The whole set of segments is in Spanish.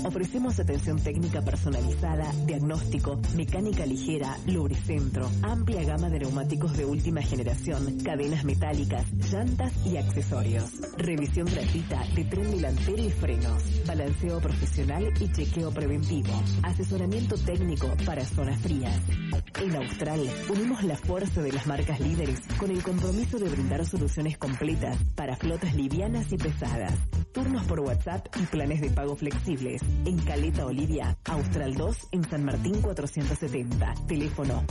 Ofrecemos atención técnica personalizada, diagnóstico, mecánica ligera, lubricentro, amplia gama de neumáticos de última generación, cadenas metálicas, llantas y accesorios. Revisión gratuita de tren delantero y frenos, balanceo profesional y chequeo preventivo, asesoramiento técnico para zonas frías. En Austral, unimos la fuerza de las marcas líderes con el compromiso de brindar soluciones completas para flotas livianas y pesadas. Turnos por WhatsApp y planes de pago flexibles. En Caleta Olivia, Austral 2 en San Martín 470. Teléfono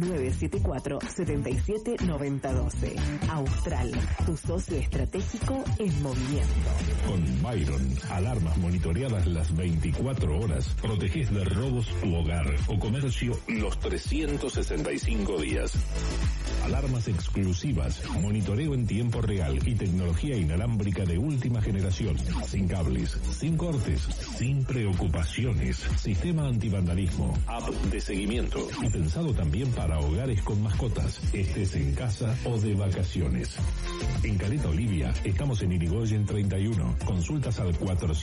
2974-779012. Austral, tu socio estratégico en movimiento. Con Byron, alarmas monitoreadas las 24 horas. Protegés de robos tu hogar o comercio los 365 días. Alarmas exclusivas, monitoreo en tiempo real y tecnología inalámbrica de última generación. Sin cables, sin cortes, sin preocupaciones. Sistema antivandalismo, app de seguimiento y pensado también para hogares con mascotas, estés en casa o de vacaciones. En Caleta Olivia estamos en Irigoyen 31. Consultas al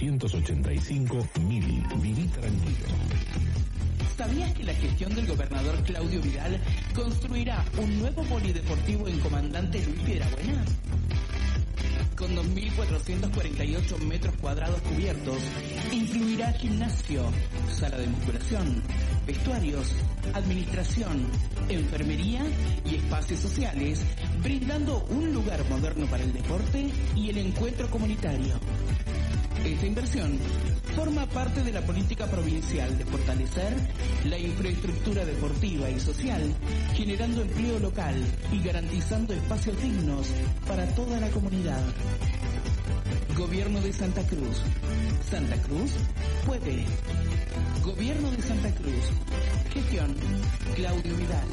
485.000. Viví tranquilo. ¿Sabías que la gestión del gobernador Claudio Vidal construirá un nuevo polideportivo en Comandante Luis Piedrabuena? Con 2.448 metros cuadrados cubiertos, incluirá gimnasio, sala de musculación, vestuarios, administración, enfermería y espacios sociales, brindando un lugar moderno para el deporte y el encuentro comunitario. Esta inversión forma parte de la política provincial de fortalecer la infraestructura deportiva y social, generando empleo local y garantizando espacios dignos para toda la comunidad. Gobierno de Santa Cruz. Santa Cruz puede. Gobierno de Santa Cruz. Gestión Claudio Vidal.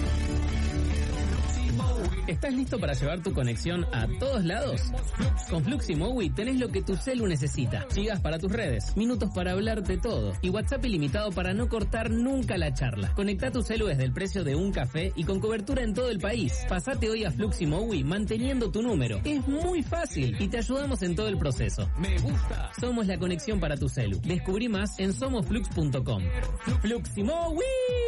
¿Estás listo para llevar tu conexión a todos lados? Con Fluximowi tenés lo que tu celu necesita. Gigas para tus redes, minutos para hablar de todo y WhatsApp ilimitado para no cortar nunca la charla. Conectá tu celu desde el precio de un café y con cobertura en todo el país. Pasate hoy a Fluximowi manteniendo tu número. Es muy fácil y te ayudamos en todo el proceso. Me gusta. Somos la conexión para tu celu. Descubrí más en somosflux.com. Fluximowi.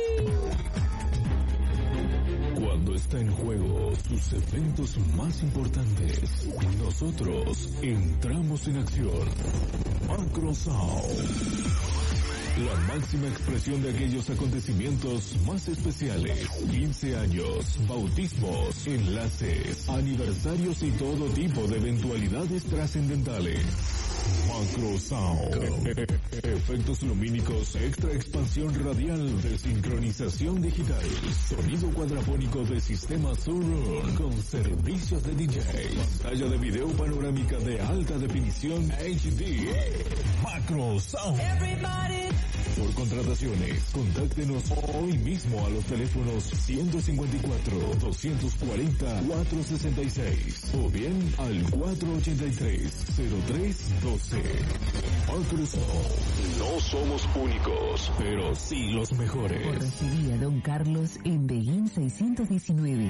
Cuando está en juego sus eventos más importantes, nosotros entramos en acción. Macrosound. La máxima expresión de aquellos acontecimientos más especiales. 15 años, bautismos, enlaces, aniversarios y todo tipo de eventualidades trascendentales. Macrosound. Efectos lumínicos, extra expansión radial de sincronización digital. Sonido cuadrafónico de sistema Surround con servicios de DJ. Pantalla de video panorámica de alta definición HD. Macrosound. Por contrataciones, contáctenos hoy mismo a los teléfonos 154-240-466 o bien al 483-0312. Microsoft. No somos únicos, pero sí los mejores. Forrajería Don Carlos en Beguín 619.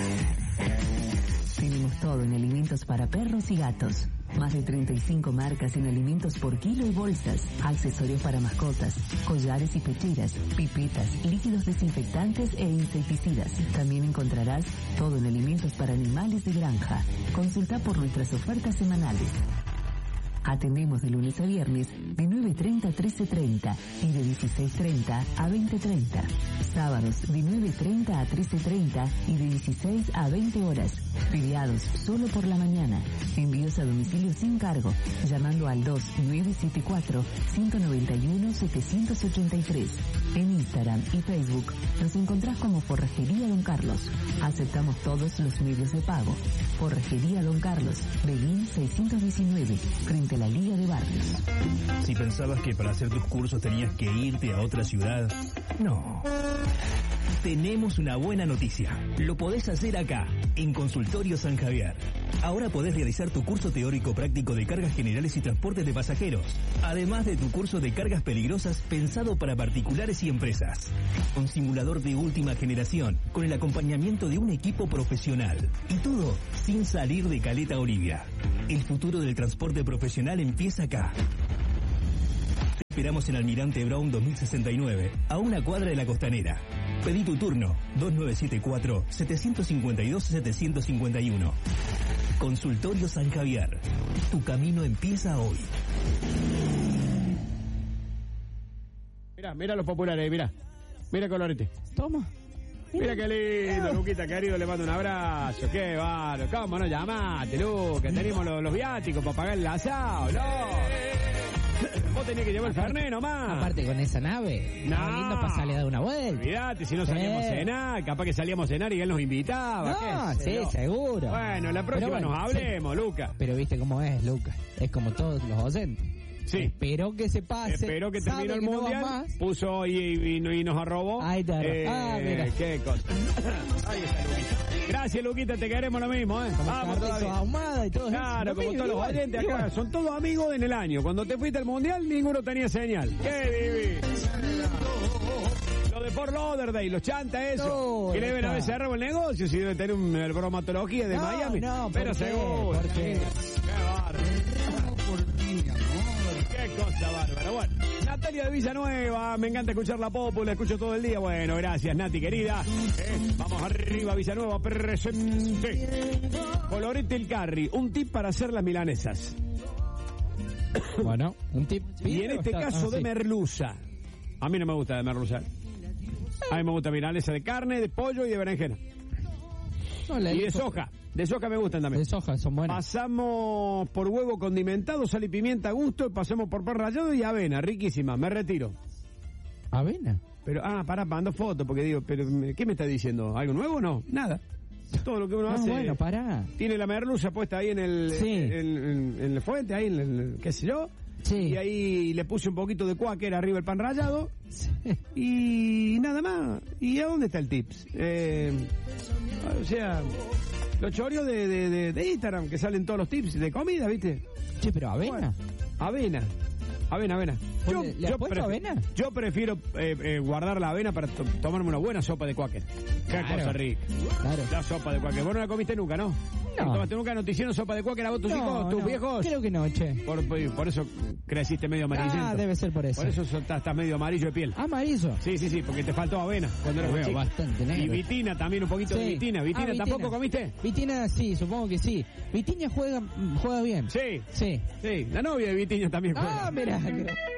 Tenemos todo en alimentos para perros y gatos. Más de 35 marcas en alimentos por kilo y bolsas, accesorios para mascotas, collares y pecheras, pipetas, líquidos desinfectantes e insecticidas. También encontrarás todo en alimentos para animales de granja. Consulta por nuestras ofertas semanales. Atendemos de lunes a viernes de 9:30 a 13:30 y de 16:30 a 20:30. Sábados de 9:30 a 13:30 y de 16 a 20 horas. Feriados solo por la mañana. Envíos a domicilio sin cargo, llamando al 2974-191-783. En Instagram y Facebook nos encontrás como Forrajería Don Carlos. Aceptamos todos los medios de pago. Forrajería Don Carlos, Beguín 619, frente a la Liga de Barrios. Si pensabas que para hacer tus cursos tenías que irte a otra ciudad, no. Tenemos una buena noticia. Lo podés hacer acá, en Consultorio San Javier. Ahora podés realizar tu curso teórico práctico de cargas generales y transportes de pasajeros, además de tu curso de cargas peligrosas pensado para particulares y empresas. Un simulador de última generación, con el acompañamiento de un equipo profesional. Y todo sin salir de Caleta Olivia. El futuro del transporte profesional empieza acá. Esperamos en Almirante Brown 2069, a una cuadra de la Costanera. Pedí tu turno, 2974-752-751. Consultorio San Javier. Tu camino empieza hoy. Mira los populares, mira Colorete. Toma. Mira qué lindo, Luquita querido, le mando un abrazo. Qué bárbaro. ¿Cómo no llamaste, Lu? Que tenemos los viáticos para pagar el asado, ¿no? Vos tenés que llevar el Fernet nomás. Aparte con esa nave. No. Lindo para salir a dar una vuelta. Olvídate, si no salíamos a cenar, capaz que salíamos a cenar y él nos invitaba. No, sí, seguro. Bueno, la próxima nos hablemos, Luca. Pero viste cómo es, Luca. Es como todos los oyentes. Sí. Espero que se pase. Espero que termine el mundial. No puso y nos arrobó. Ahí está. Mira. Qué cosa. Ahí está, Luquita. Gracias, Luquita, te queremos lo mismo, Vamos todavía. Ahumada y todo claro, eso. como todos los oyentes acá. Igual. Son todos amigos en el año. Cuando te fuiste al mundial, ninguno tenía señal. ¡Qué divino! Lo de Fort Lauderdale, los chanta eso. Que le deben haber cerrado el negocio si debe tener una bromatología de Miami. No, pero seguro. Qué bárbaro. Qué cosa bárbara. Bueno, Natalia de Villanueva, me encanta escuchar la Popu, la escucho todo el día. Bueno, gracias, Nati, querida. Vamos arriba, Villanueva, presente. Colorete el Carry, un tip para hacer las milanesas. Bueno, un tip. Y en este caso de merluza. A mí no me gusta de merluza. A mí me gusta milanesa de carne, de pollo y de berenjena. No, y de soja. De soja me gustan también. De soja son buenas. Pasamos por huevo condimentado, sal y pimienta a gusto, y pasamos por pan rallado y avena, riquísima. Me retiro. ¿Avena? Pero, mando fotos, porque digo, pero ¿qué me está diciendo? ¿Algo nuevo o no? Nada. Todo lo que uno hace. Bueno, pará. Tiene la merluza puesta ahí en el en la fuente, ahí en el, qué sé yo. Sí. Y ahí le puse un poquito de cuáquer arriba el pan rallado. Sí. Y nada más. ¿Y a dónde está el tips? O sea, los choreos de Instagram, que salen todos los tips de comida, ¿viste? Sí, pero avena. Bueno, avena. ¿Le has puesto avena? Yo prefiero guardar la avena para tomarme una buena sopa de cuáquer. Qué cosa rica. Claro. La sopa de cuáquer. Vos no la comiste nunca, ¿no? No. ¿Tomaste nunca? ¿No te hicieron sopa de cuáquer a vos, tus hijos, tus viejos? Creo que no, che. Por eso creciste medio amarillento. Debe ser por eso. Por eso estás medio amarillo de piel. ¿Amarillo? Sí, porque te faltó avena cuando eras chico. Bastante negro. Y vitina también, un poquito de vitina. ¿Vitina tampoco comiste? Vitina sí, supongo que sí. Vitina juega bien. Sí. La novia de Vitina también juega. Mira.